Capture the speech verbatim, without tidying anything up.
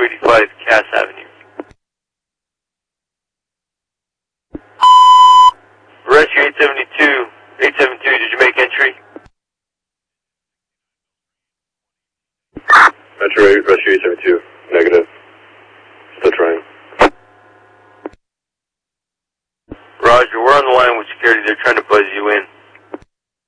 eighty-five Cass Avenue. Rescue eight seventy-two, eight seventy-two, did you make entry? Metro eight, Rescue eight seventy-two, negative. Still trying. Roger, we're on the line with security, they're trying to buzz you in.